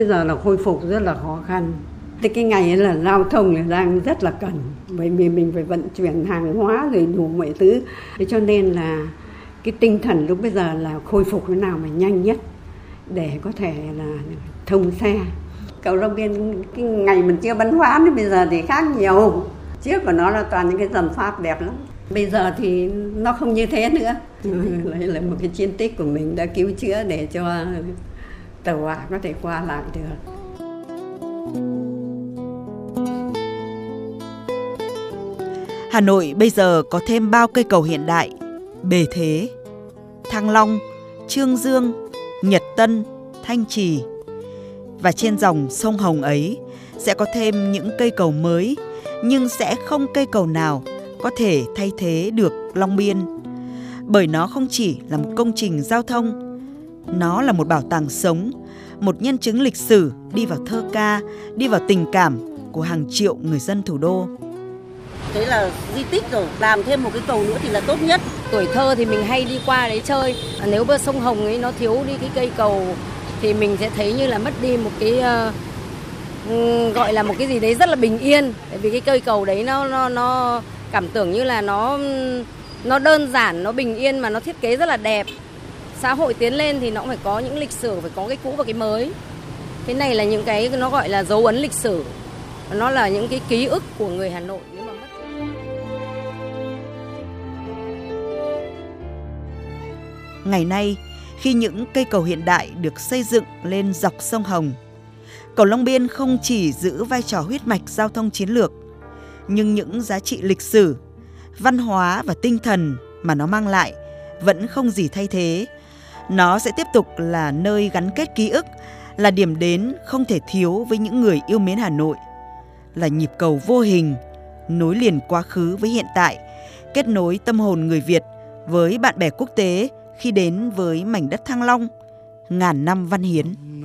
Bây giờ là khôi phục rất là khó khăn. Thế cái ngày ấy là giao thông là đang rất là cần, bởi vì mình phải vận chuyển hàng hóa rồi đủ mọi thứ. Thế cho nên là cái tinh thần lúc bây giờ là khôi phục thế nào mà nhanh nhất để có thể là thông xe. Cầu Long Biên cái ngày mình chưa bắn pháo thì bây giờ thì khác nhiều. Trước của nó là toàn những cái dầm pháp đẹp lắm. Bây giờ thì nó không như thế nữa. Đấy là một cái chiến tích của mình đã cứu chữa để cho tàu hỏa có thể qua lại được. Hà Nội bây giờ có thêm bao cây cầu hiện đại, bề thế. Thăng Long, Chương Dương, Nhật Tân, Thanh Trì. Và trên dòng sông Hồng ấy sẽ có thêm những cây cầu mới, nhưng sẽ không cây cầu nào có thể thay thế được Long Biên. Bởi nó không chỉ là một công trình giao thông, nó là một bảo tàng sống, một nhân chứng lịch sử đi vào thơ ca, đi vào tình cảm của hàng triệu người dân thủ đô. Đấy là di tích rồi, làm thêm một cái cầu nữa thì là tốt nhất. Tuổi thơ thì mình hay đi qua đấy chơi. Nếu bờ sông Hồng ấy nó thiếu đi cái cây cầu thì mình sẽ thấy như là mất đi một cái gọi là một cái gì đấy rất là bình yên. Tại vì cái cây cầu đấy nó cảm tưởng như là nó đơn giản, nó bình yên mà nó thiết kế rất là đẹp. Xã hội tiến lên thì nó cũng phải có những lịch sử, phải có cái cũ và cái mới. Cái này là những cái nó gọi là dấu ấn lịch sử. Nó là những cái ký ức của người Hà Nội. Nếu mà mất... Ngày nay, khi những cây cầu hiện đại được xây dựng lên dọc sông Hồng, cầu Long Biên không chỉ giữ vai trò huyết mạch giao thông chiến lược, nhưng những giá trị lịch sử, văn hóa và tinh thần mà nó mang lại vẫn không gì thay thế. Nó sẽ tiếp tục là nơi gắn kết ký ức, là điểm đến không thể thiếu với những người yêu mến Hà Nội, là nhịp cầu vô hình, nối liền quá khứ với hiện tại, kết nối tâm hồn người Việt với bạn bè quốc tế khi đến với mảnh đất Thăng Long, ngàn năm văn hiến.